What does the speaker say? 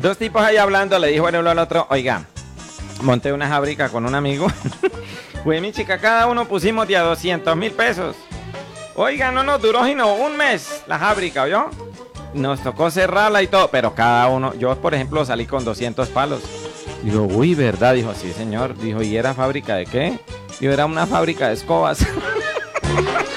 Dos tipos ahí hablando, le dijo el uno al otro, oiga, monté una fábrica con un amigo. Pues mi chica, cada uno pusimos de a 200.000 pesos. Oiga, no nos duró sino un mes la fábrica, ¿oyó? Nos tocó cerrarla y todo, pero cada uno, yo por ejemplo salí con 200 palos. Digo, uy, ¿verdad? Dijo, sí señor. Dijo, ¿y era fábrica de qué? Dijo, era una fábrica de escobas.